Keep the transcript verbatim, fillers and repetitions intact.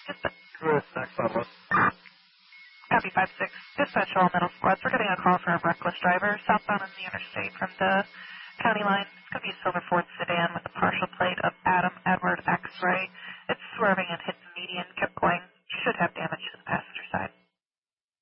Dispatch. Chris, next on list. Copy five six. Dispatch all middle squads. We're getting a call for a reckless driver southbound on the interstate from the county line. It's going to be a silver Ford sedan with a partial plate of Adam Edward X-ray. It's swerving and hit the median, kept going. Should have damage to the